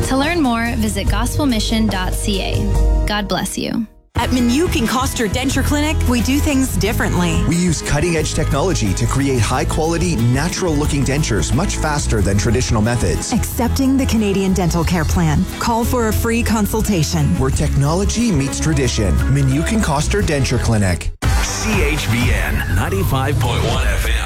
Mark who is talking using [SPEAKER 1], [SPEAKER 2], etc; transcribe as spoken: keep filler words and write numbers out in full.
[SPEAKER 1] To learn more, visit gospel mission dot c a. God bless you.
[SPEAKER 2] At Minuk and Koster Denture Clinic, we do things differently.
[SPEAKER 3] We use cutting-edge technology to create high-quality, natural-looking dentures much faster than traditional methods.
[SPEAKER 2] Accepting the Canadian Dental Care Plan. Call for a free consultation.
[SPEAKER 3] Where technology meets tradition. Minuk and Koster Denture Clinic.
[SPEAKER 4] C H B N ninety-five point one F M.